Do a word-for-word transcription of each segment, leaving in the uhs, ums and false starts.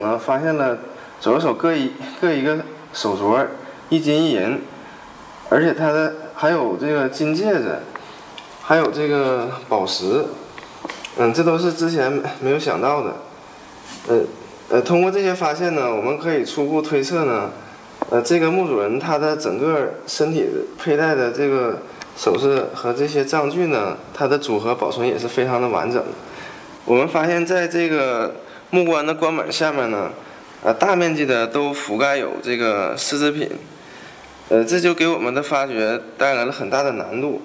呃，发现了左右手各一各一个手镯，一金一银，而且它的还有这个金戒指，还有这个宝石，嗯，这都是之前没有想到的。呃呃，通过这些发现呢，我们可以初步推测呢，呃，这个墓主人他的整个身体佩戴的这个首饰和这些账具呢，它的组合保存也是非常的完整。我们发现在这个木棺的棺本下面呢，呃，大面积的都覆盖有这个丝织品，呃，这就给我们的发掘带来了很大的难度。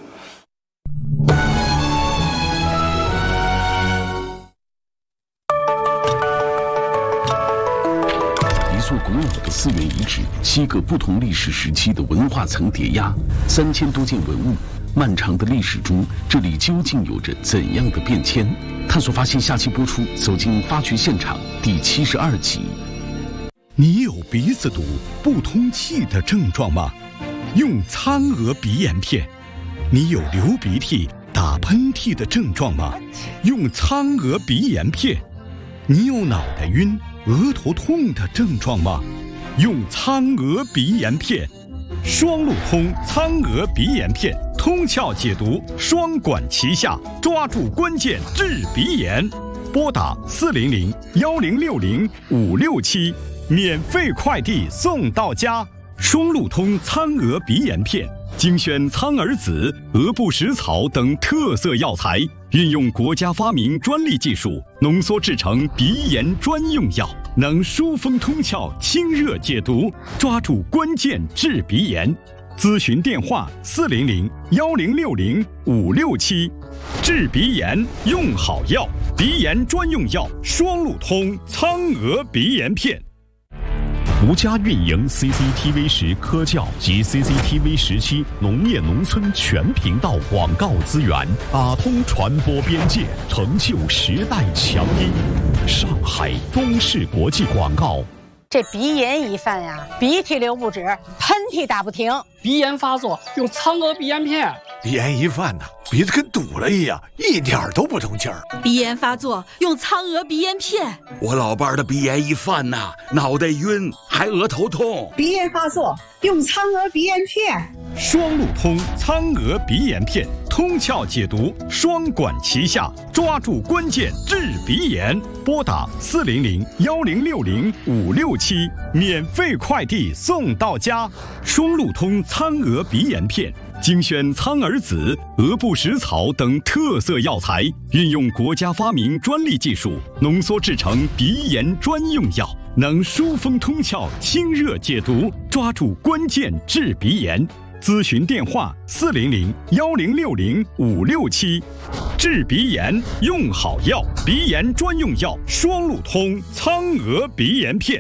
一座古老的寺院遗址，七个不同历史时期的文化层叠压，三千多件文物。漫长的历史中，这里究竟有着怎样的变迁？探索发现下期播出，走进发掘现场第七十二集。 你有鼻子堵、不通气的症状吗？用苍娥鼻炎片。你有流鼻涕、打喷嚏的症状吗？用苍娥鼻炎片。你有脑袋晕、额头痛的症状吗？用苍娥鼻炎片。双路通苍娥鼻炎片。通窍解毒，双管齐下，抓住关键治鼻炎。拨打四零零幺零六零五六七，免费快递送到家。双路通苍娥鼻炎片，精选苍耳子、鹅不食草等特色药材，运用国家发明专利技术，浓缩制成鼻炎专用药，能疏风通窍、清热解毒，抓住关键治鼻炎。咨询电话：四零零幺零六零五六七，治鼻炎用好药，鼻炎专用药双路通苍娥鼻炎片。独家运营 C C T V 十科教及 C C T V 十七农业农村全频道广告资源，打通传播边界，成就时代强音。上海中视国际广告。 这鼻炎一犯呀，鼻涕流不止，喷嚏打不停。 鼻炎发作用苍娥鼻炎片。 鼻炎一犯呢，鼻子跟堵了一样，一点都不通气儿。 鼻炎发作用苍娥鼻炎片。 我老伴儿的鼻炎一犯呐，脑袋晕，还额头痛。 鼻炎发作用苍娥鼻炎片。 双路通苍娥鼻炎片，通窍解毒，双管齐下，抓住关键治鼻炎。拨打四零零幺零六零五六七，免费快递送到家。双路通苍娥鼻炎片。精选苍耳子、鹅不食草等特色药材，运用国家发明专利技术，浓缩制成鼻炎专用药，能疏风通窍、清热解毒，抓住关键治鼻炎。咨询电话：四零零幺零六零五六七，治鼻炎用好药，鼻炎专用药双路通苍娥鼻炎片。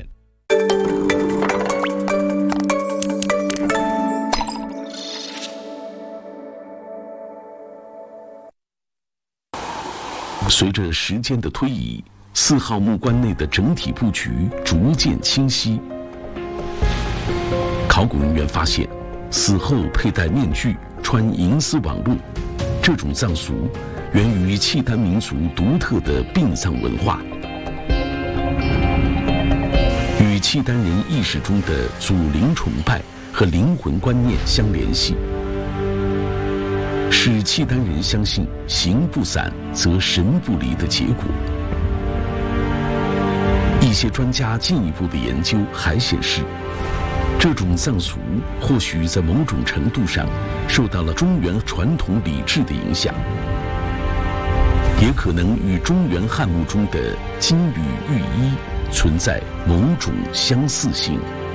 随着时间的推移，四号墓棺内的整体布局逐渐清晰。考古人员发现，死后佩戴面具、穿银丝网络，这种葬俗源于契丹民族独特的殡葬文化，与契丹人意识中的祖灵崇拜和灵魂观念相联系。使契丹人相信形不散则神不离的结果。一些专家进一步的研究还显示，这种葬俗或许在某种程度上受到了中原传统礼制的影响，也可能与中原汉墓中的金缕玉衣存在某种相似性。